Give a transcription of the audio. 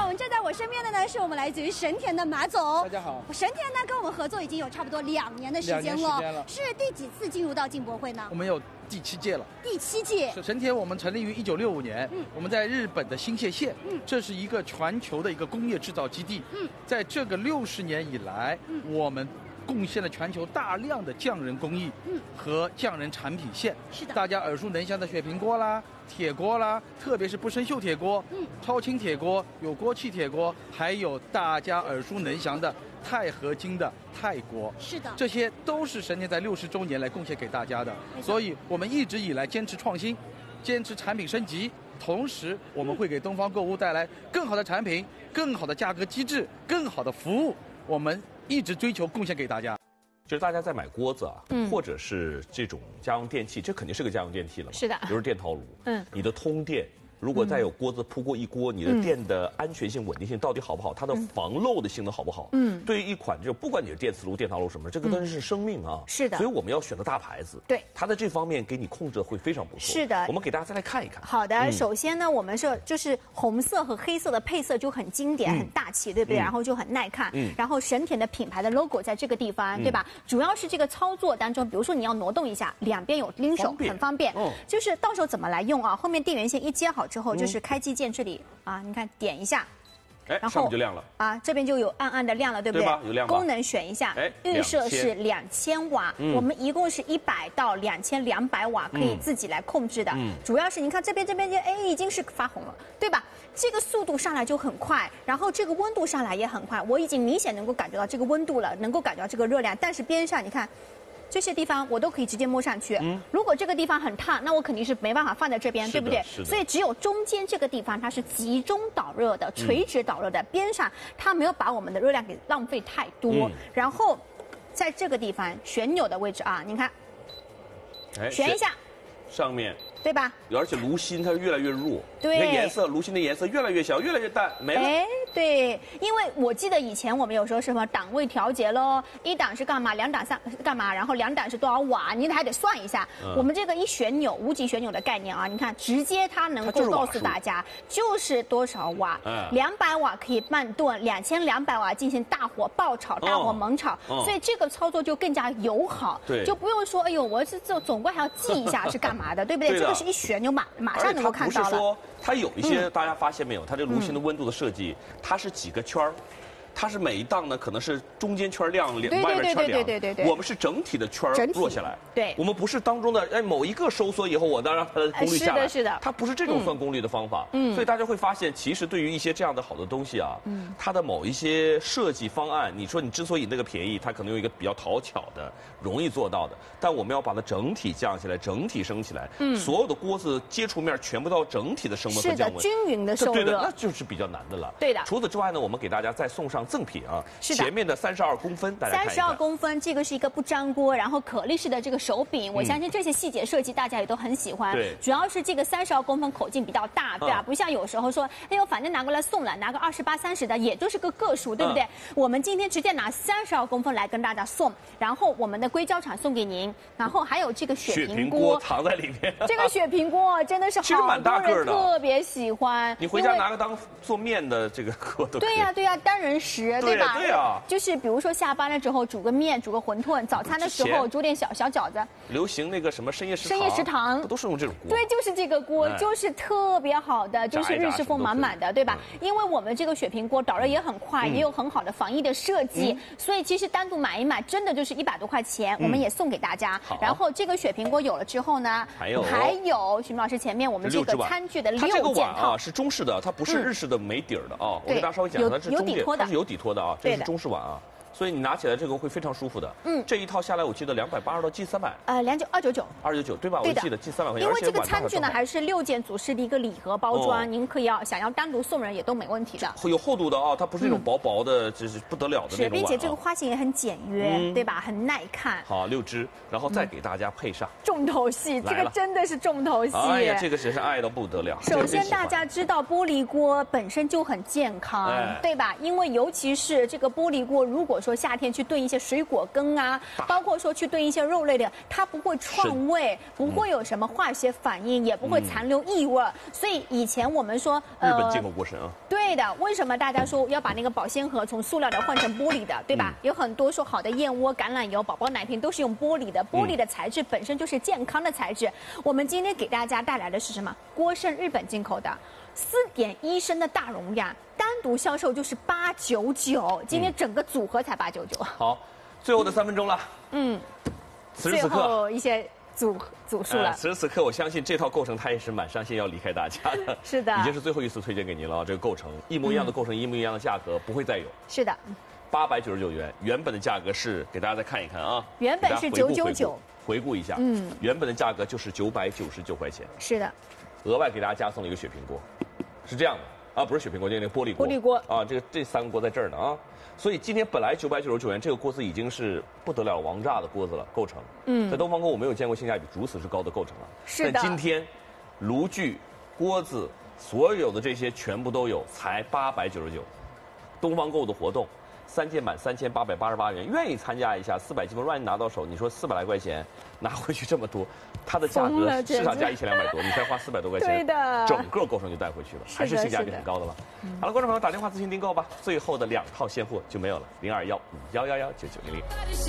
们站在我身边的呢，是我们来自于神田的马总。 大家好。 神田呢跟我们合作已经有差不多2年的时间了，是第几次进入到进博会呢？ 我们有第7届了。 第7届。 是神田，我们成立于1965年，我们在日本的新泻县，这是一个全球的一个工业制造基地。在这个60年以来，我们贡献了全球大量的匠人工艺和匠人产品线。 是的， 大家耳熟能详的雪平锅啦、铁锅啦，特别是不生锈铁锅、超轻铁锅、有锅气铁锅，还有大家耳熟能详的钛合金的钛锅。 是的， 这些都是神田在60周年来贡献给大家的。所以我们一直以来坚持创新，坚持产品升级，同时我们会给东方购物带来更好的产品、更好的价格机制、更好的服务。我们一直追求贡献给大家。 就是大家在买锅子啊，或者是这种家用电器，这肯定是个家用电器了嘛。 是的， 比如说电陶炉，你的通电。如果再有锅子铺过一锅，你的电的安全性、稳定性到底好不好？它的防漏的性能好不好？对于一款就不管你是电磁炉、电陶炉什么，这个都是生命啊。 是的， 所以我们要选择大牌子。 对， 它在这方面给你控制会非常不错。 是的， 我们给大家再来看一看。 好的，首先呢，我们就是红色和黑色的配色就很经典、很大气，对不对？然后就很耐看。然后神田的品牌的 logo 在这个地方，对吧？主要是这个操作当中，比如说你要挪动一下，两边有拎手，很方便。就是到时候怎么来用啊？后面电源线一接好之后，就是开机键这里啊，你看点一下， 然后上面就亮了啊，这边就有暗暗的亮了，对不对？ 有亮吧。 功能选一下，预设是2000瓦，我们一共是100到2200瓦，可以自己来控制的。主要是你看这边已经是发红了，对吧？这个速度上来就很快，然后这个温度上来也很快，我已经明显能够感觉到这个温度了，能够感觉到这个热量，但是边上你看。这些地方我都可以直接摸上去。如果这个地方很烫，那我肯定是没办法放在这边，对不对？所以只有中间这个地方它是集中导热的、垂直导热的，边上它没有把我们的热量给浪费太多。然后在这个地方旋钮的位置啊，你看，旋一下， 上面。 对吧？ 而且炉心它越来越弱， 对， 你看颜色，炉心的颜色越来越小，越来越淡，没了。 哎，对，因为我记得以前我们有时候是什么档位调节喽，1档是干嘛，2档干嘛，然后2档是多少瓦，你还得算一下。我们这个一旋钮，无极旋钮的概念啊，你看直接它能够告诉大家就是多少瓦，200瓦可以慢炖，2200瓦进行大火爆炒、大火猛炒，所以这个操作就更加友好， 对， 就不用说哎呦，我是总归还要记一下是干嘛的，对不对？这个是一旋钮马上能够看到了。 不是说它有一些大家发现没有，它这炉心的温度的设计，它是几个圈儿。它是每一档呢，可能是中间圈亮，外面圈亮。对。我们是整体的圈落下来。 对。 我们不是当中的某一个收缩以后，我当然它的功率下来。 是的。 它不是这种算功率的方法。所以大家会发现，其实对于一些这样的好的东西啊，它的某一些设计方案，你说你之所以那个便宜，它可能有一个比较讨巧的、容易做到的，但我们要把它整体降下来，整体升起来。所有的锅子接触面全部到整体的升温和降温。 是的，均匀的受热。 对的，那就是比较难的了。 对的。 除此之外呢，我们给大家再送上赠品啊，前面的32公分，大家看一看。32 公分，这个是一个不粘锅，然后可力式的这个手柄，我相信这些细节设计大家也都很喜欢。 对， 主要是这个32公分口径比较大，对吧？不像有时候说，哎呦，反正拿过来送了，拿个28、30的，也就是个数，对不对？我们今天直接拿32公分来跟大家送，然后我们的硅胶厂送给您，然后还有这个雪平锅藏在里面。 这个雪平锅真的是好多人特别喜欢， 你回家拿个当做面的这个锅都可以。 对呀，单人食，对吧？ 对呀。 就是比如说下班了之后煮个面、煮个馄饨，早餐的时候煮点小饺子。 流行那个什么深夜食堂，都是用这种锅。 对，就是这个锅，就是特别好的，就是日式风满满的，对吧？因为我们这个雪平锅导热也很快，也有很好的防疫的设计，所以其实单独买一买，真的就是100多块钱，我们也送给大家。然后这个雪平锅有了之后呢，还有徐明老师前面我们这个餐具的6件套。 它这个碗啊是中式的，它不是日式的没底儿的啊。我给大家稍微讲一下，它是有底托的啊，这是中式碗啊。所以你拿起来这个会非常舒服的。这一套下来我记得280到近300。299对吧？我记得近300块钱。 因为这个餐具呢还是6件组式的一个礼盒包装，您可以想要单独送人也都没问题的。 有厚度的啊，它不是那种薄薄的，这是不得了的那种碗。 并且这个花型也很简约，对吧？很耐看。 好，6只，然后再给大家配上重头戏，这个真的是重头戏。 哎呀，这个真是爱到不得了。 首先大家知道玻璃锅本身就很健康，对吧？因为尤其是这个玻璃锅，如果说说夏天去炖一些水果羹啊，包括说去炖一些肉类的，它不会创味，不会有什么化学反应，也不会残留异味。所以以前我们说， 日本进口过剩啊。 对的，为什么大家说要把那个保鲜盒从塑料的换成玻璃的，对吧？有很多说好的燕窝、橄榄油、宝宝奶瓶都是用玻璃的，玻璃的材质本身就是健康的材质。我们今天给大家带来的是什么？锅剩日本进口的4.1升的大容量，单独销售就是899，今天整个组合才899。 好，最后的3分钟了。此时此刻， 最后一些组数了。 此时此刻，我相信这套构成它也是蛮伤心要离开大家的。 是的， 已经是最后一次推荐给您了。这个构成一模一样的构成，一模一样的价格，不会再有。 是的 ，899元，原本的价格是给大家再看一看啊， 原本是999， 回顾一下，原本的价格就是999块钱。 是的， 额外给大家加送了一个血瓶锅，是这样的啊，不是血瓶锅，就是那个玻璃锅啊，这3个锅在这儿呢啊。所以今天本来999元这个锅子已经是不得了王炸的锅子了，构成。在东方锅我没有见过性价比如此之高的构成了。 是的。 但今天，炉具、锅子，所有的这些全部都有，才899。东方购物的活动，3件满3888元，愿意参加一下，400积分，万一拿到手，你说400来块钱拿回去这么多，它的价格市场价1200多，你才花400多块钱， 对的， 整个构成就带回去了，还是性价比很高的了。好了，观众朋友打电话咨询订购吧，最后的2套现货就没有了，0215111990。